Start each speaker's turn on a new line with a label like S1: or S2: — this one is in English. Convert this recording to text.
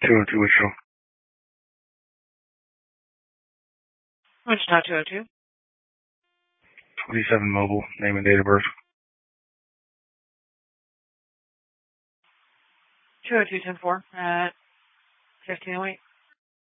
S1: 202 Wichita.
S2: Wichita 202.
S1: 27 mobile, name and date of birth.
S2: 202-10-4 at 1508.